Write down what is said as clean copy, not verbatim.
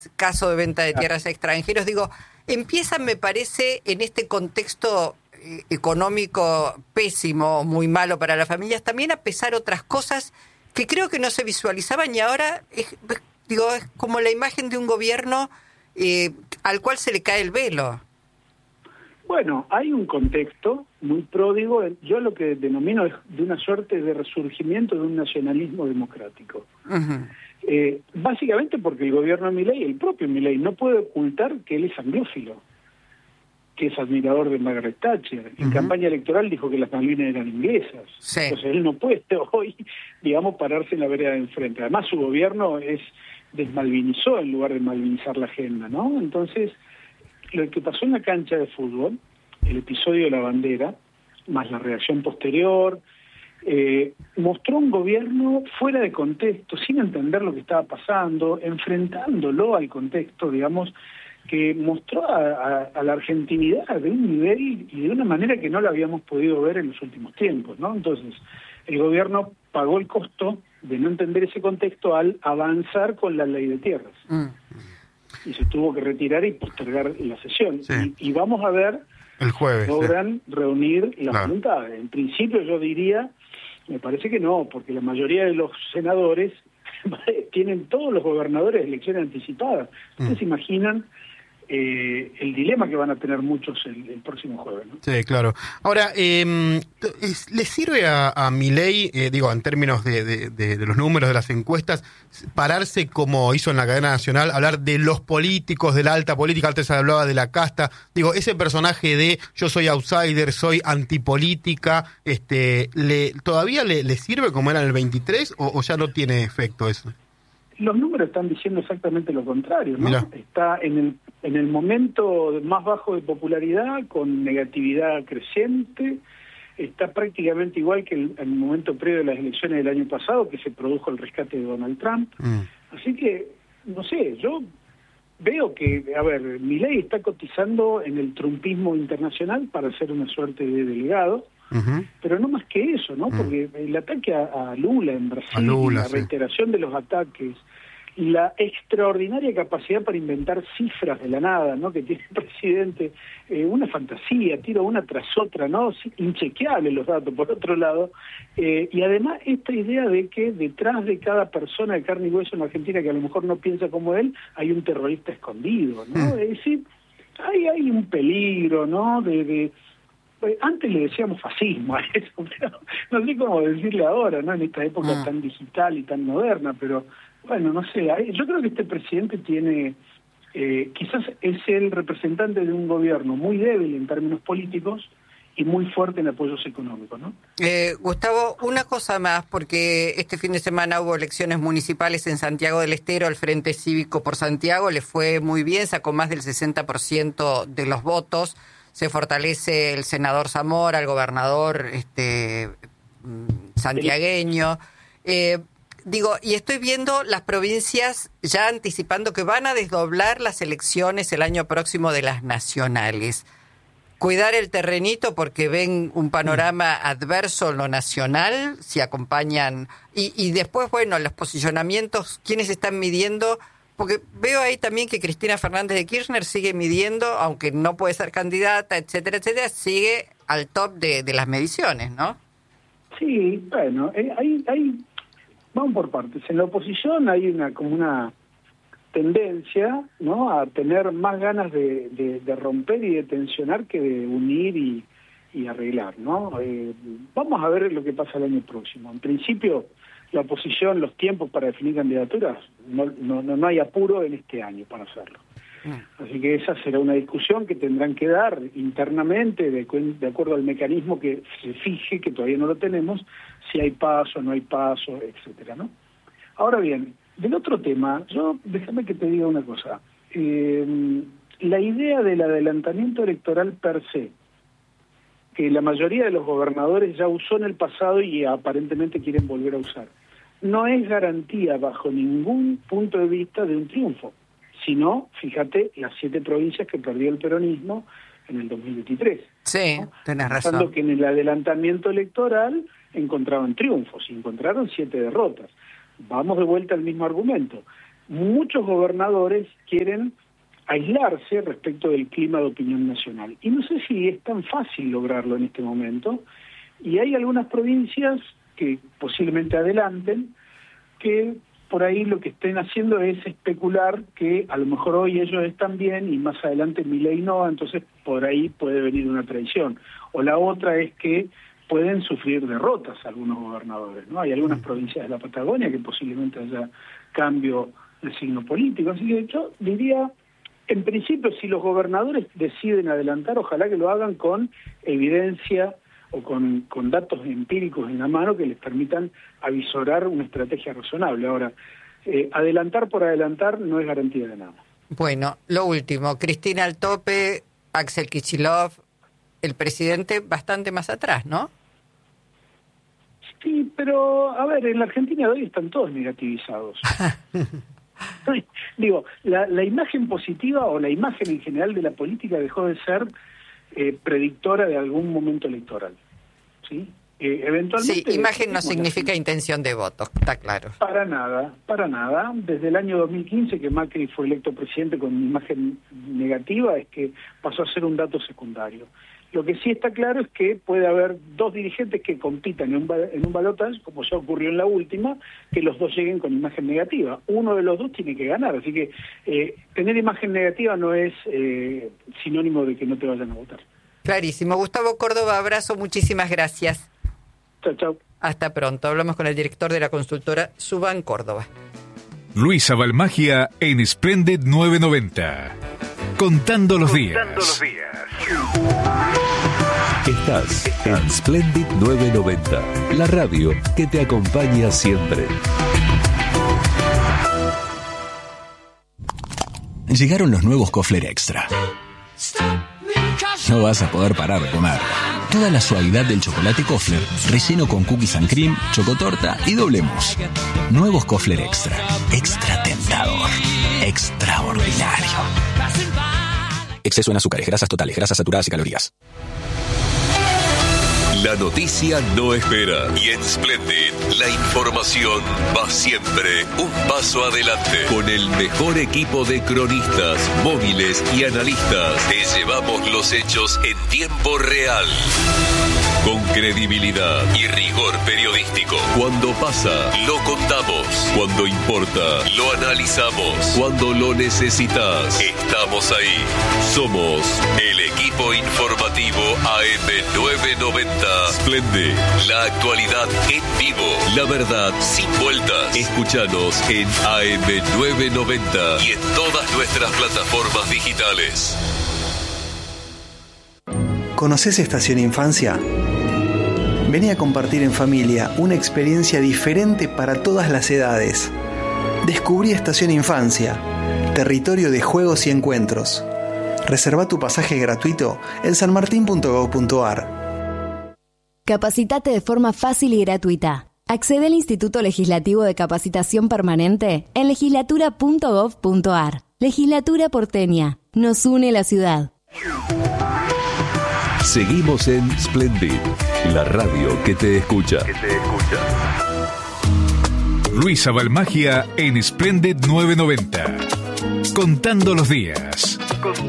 caso de venta de tierras a extranjeros. Digo, empiezan, me parece, en este contexto económico pésimo, muy malo para las familias, también a pesar otras cosas que creo que no se visualizaban y ahora es como la imagen de un gobierno al cual se le cae el velo. Bueno, hay un contexto muy pródigo, yo lo que denomino es de una suerte de resurgimiento de un nacionalismo democrático. Uh-huh. Básicamente porque el gobierno de Milei, el propio Milei, no puede ocultar que él es anglófilo, que es admirador de Margaret Thatcher. En campaña electoral dijo que las Malvinas eran inglesas. Sí. Entonces él no puede hoy, digamos, pararse en la vereda de enfrente. Además su gobierno desmalvinizó en lugar de malvinizar la agenda, ¿no? Entonces, lo que pasó en la cancha de fútbol, el episodio de la bandera, más la reacción posterior, mostró un gobierno fuera de contexto, sin entender lo que estaba pasando, enfrentándolo al contexto, digamos, que mostró a la argentinidad de un nivel y de una manera que no la habíamos podido ver en los últimos tiempos, ¿no? Entonces, el gobierno pagó el costo de no entender ese contexto al avanzar con la ley de tierras. Y se tuvo que retirar y postergar la sesión. Sí. Y vamos a ver el jueves, logran reunir las voluntades. En principio yo diría, me parece que no, porque la mayoría de los senadores tienen todos los gobernadores elecciones anticipadas. ¿Ustedes se imaginan el dilema que van a tener muchos el próximo jueves, ¿no? Sí, claro. Ahora, ¿le sirve a Milei, en términos de los números de las encuestas, pararse como hizo en la cadena nacional, hablar de los políticos, de la alta política? Antes se hablaba de la casta. Ese personaje de yo soy outsider, soy antipolítica, ¿todavía le sirve como era en el 23 o ya no tiene efecto eso? Los números están diciendo exactamente lo contrario, ¿no? Mirá. Está en el momento más bajo de popularidad, con negatividad creciente, está prácticamente igual que el momento previo de las elecciones del año pasado, que se produjo el rescate de Donald Trump. Así que, no sé, yo veo que, Milei está cotizando en el trumpismo internacional para ser una suerte de delegado, pero no más que eso, ¿no? Porque el ataque a Lula en Brasil, la reiteración de los ataques, la extraordinaria capacidad para inventar cifras de la nada, ¿no? Que tiene el presidente, una fantasía, tira una tras otra, ¿no? Inchequeables los datos, por otro lado, y además esta idea de que detrás de cada persona de carne y hueso en Argentina que a lo mejor no piensa como él, hay un terrorista escondido, ¿no? Es decir, hay un peligro, ¿no? Antes le decíamos fascismo a eso, pero no sé cómo decirle ahora, ¿no? En esta época tan digital y tan moderna, pero bueno, no sé, yo creo que este presidente tiene, quizás es el representante de un gobierno muy débil en términos políticos y muy fuerte en apoyos económicos, ¿no? Gustavo, una cosa más, porque este fin de semana hubo elecciones municipales en Santiago del Estero, el Frente Cívico por Santiago le fue muy bien, sacó más del 60% de los votos. Se fortalece el senador Zamora, el gobernador santiagueño. Y estoy viendo las provincias ya anticipando que van a desdoblar las elecciones el año próximo de las nacionales. Cuidar el terrenito porque ven un panorama adverso en lo nacional, si acompañan. Y después, los posicionamientos, ¿quiénes están midiendo? Porque veo ahí también que Cristina Fernández de Kirchner sigue midiendo, aunque no puede ser candidata, etcétera, sigue al top de las mediciones, ¿no? Sí, bueno, vamos por partes. En la oposición hay una tendencia, ¿no?, a tener más ganas de romper y de tensionar que de unir y arreglar, ¿no? Vamos a ver lo que pasa el año próximo. En principio, la oposición, los tiempos para definir candidaturas, no hay apuro en este año para hacerlo. Así que esa será una discusión que tendrán que dar internamente, de acuerdo al mecanismo que se fije, que todavía no lo tenemos, si hay paso, no hay paso, etcétera, ¿no? Ahora bien, del otro tema, déjame que te diga una cosa. La idea del adelantamiento electoral per se, que la mayoría de los gobernadores ya usó en el pasado y aparentemente quieren volver a usar, no es garantía bajo ningún punto de vista de un triunfo, sino, fíjate, las 7 provincias que perdió el peronismo en el 2023. Sí, ¿no? tenés razón. Pensando que en el adelantamiento electoral encontraban triunfos y encontraron 7 derrotas. Vamos de vuelta al mismo argumento. muchos gobernadores quieren aislarse respecto del clima de opinión nacional. Y no sé si es tan fácil lograrlo en este momento. Y hay algunas provincias que posiblemente adelanten, que por ahí lo que estén haciendo es especular que a lo mejor hoy ellos están bien y más adelante Milei no, entonces por ahí puede venir una traición. O la otra es que pueden sufrir derrotas algunos gobernadores, ¿no? Hay algunas provincias de la Patagonia que posiblemente haya cambio de signo político. Así que yo diría, en principio, si los gobernadores deciden adelantar, ojalá que lo hagan con evidencia o con datos empíricos en la mano que les permitan avisorar una estrategia razonable. Ahora, adelantar por adelantar no es garantía de nada. Bueno, lo último, Cristina al tope, Axel Kicillof, el presidente bastante más atrás, ¿no? Sí, pero, a ver, en la Argentina de hoy están todos negativizados. Digo, la imagen positiva o la imagen en general de la política dejó de ser predictora de algún momento electoral, ¿sí? Eventualmente. Sí, imagen no significa intención de voto, está claro. Para nada. Desde el año 2015 que Macri fue electo presidente con imagen negativa, es que pasó a ser un dato secundario. Lo que sí está claro es que puede haber dos dirigentes que compitan en un balotaje, como ya ocurrió en la última, que los dos lleguen con imagen negativa. Uno de los dos tiene que ganar, así que tener imagen negativa no es sinónimo de que no te vayan a votar. Clarísimo. Gustavo Córdoba, abrazo, muchísimas gracias. Chao, chao. Hasta pronto. Hablamos con el director de la consultora Suban Córdoba. Luisa Balmagia en Splendid 990. Contando los días. Estás en Splendid 990, la radio que te acompaña siempre. Llegaron los nuevos Kofler Extra. No vas a poder parar de comer. Toda la suavidad del chocolate Kofler, relleno con cookies and cream, chocotorta y doble mousse. Nuevos Kofler Extra. Extra tentador. Extraordinario. Exceso en azúcares, grasas totales, grasas saturadas y calorías. La noticia no espera y en Splendid la información va siempre un paso adelante. Con el mejor equipo de cronistas, móviles y analistas, te llevamos los hechos en tiempo real. Con credibilidad y rigor periodístico. Cuando pasa, lo contamos. Cuando importa, lo analizamos. Cuando lo necesitas, estamos ahí. Somos el equipo informativo AM990. Splendid, la actualidad en vivo. La verdad sin vueltas. Escúchanos en AM990 y en todas nuestras plataformas digitales. ¿Conoces Estación Infancia? Vení a compartir en familia una experiencia diferente para todas las edades. Descubrí Estación Infancia, territorio de juegos y encuentros. Reserva tu pasaje gratuito en sanmartin.gov.ar. Capacitate de forma fácil y gratuita. Accede al Instituto Legislativo de Capacitación Permanente en legislatura.gov.ar. Legislatura porteña. Nos une la ciudad. Seguimos en Splendid, la radio que te escucha. Luisa Balmagia en Splendid 990. Contando los días.